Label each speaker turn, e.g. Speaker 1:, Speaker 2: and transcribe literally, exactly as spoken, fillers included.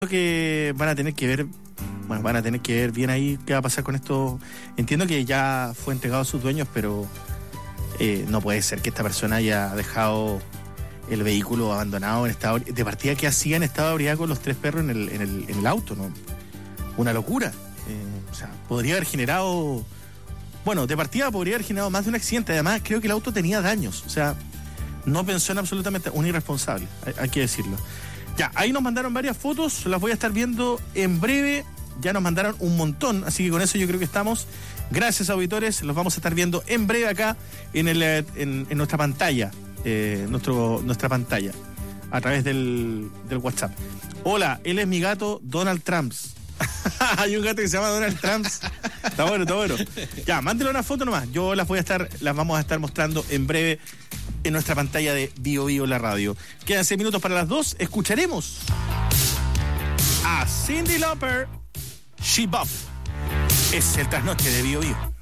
Speaker 1: que van a tener que ver, bueno, van a tener que ver bien ahí qué va a pasar con esto. Entiendo que ya fue entregado a sus dueños, pero eh, no puede ser que esta persona haya dejado el vehículo abandonado en estado de partida. Que hacía en estado de ebriedad con los tres perros en el, en el, en el auto, ¿no? Una locura. Eh, o sea, podría haber generado, bueno, de partida podría haber generado más de un accidente. Además, creo que el auto tenía daños. O sea, no pensó en absolutamente, un irresponsable, hay, hay que decirlo. Ya, ahí nos mandaron varias fotos, las voy a estar viendo en breve. Ya nos mandaron un montón, así que con eso yo creo que estamos. Gracias, auditores, los vamos a estar viendo en breve acá en, el, en, en nuestra pantalla, eh, nuestro, nuestra pantalla, a través del, del WhatsApp. Hola, él es mi gato Donald Trump. Hay un gato que se llama Donald Trump. Está bueno, está bueno. Ya, mándele una foto nomás. Yo las voy a estar, las vamos a estar mostrando en breve en nuestra pantalla de Bio Bio la radio. Quedan seis minutos para las dos. Escucharemos a Cyndi Lauper. She Bop. Es el trasnoche de Bio Bio.